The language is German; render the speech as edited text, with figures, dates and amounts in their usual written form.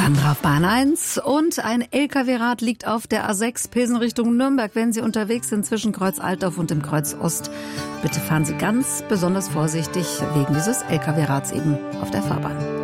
Sandra auf Bahn 1 und ein LKW-Rad liegt auf der A6 Pilsen Richtung Nürnberg. Wenn Sie unterwegs sind zwischen Kreuz Altdorf und dem Kreuz Ost, bitte fahren Sie ganz besonders vorsichtig wegen dieses LKW-Rads eben auf der Fahrbahn.